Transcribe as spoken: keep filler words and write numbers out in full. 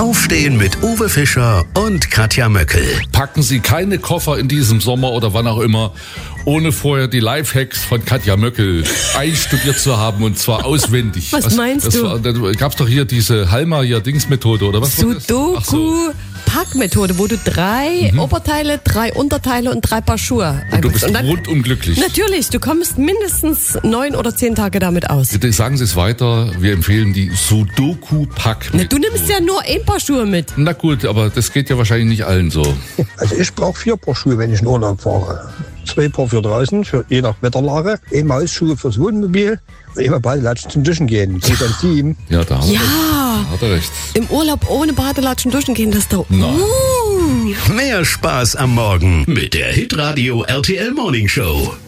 Aufstehen mit Uwe Fischer und Katja Möckel. Packen Sie keine Koffer in diesem Sommer oder wann auch immer, ohne vorher die Lifehacks von Katja Möckel einstudiert zu haben, und zwar auswendig. Was, was meinst das du? War, da gab's doch hier diese Halma-Dings-Methode, oder was? Sudoku. Packmethode, wo du drei mhm. Oberteile, drei Unterteile und drei Paar Schuhe und du bist und dann, rundum glücklich. Natürlich, du kommst mindestens neun oder zehn Tage damit aus. Bitte sagen Sie es weiter, wir empfehlen die Sudoku-Packmethode. Du nimmst ja nur ein Paar Schuhe mit. Na gut, aber das geht ja wahrscheinlich nicht allen so. Also ich brauche vier Paar Schuhe, wenn ich in Urlaub fahre. Zwei Paar für draußen, für je nach Wetterlage. Ein Hausschuhe fürs Wohnmobil und immer Badelatschen zum Duschen gehen. Geht ans Team. Ja, da hat, ja. er, hat er recht. Im Urlaub ohne Badelatschen duschen gehen, das ist doch... Uh. Mehr Spaß am Morgen mit der Hitradio R T L Morning Show.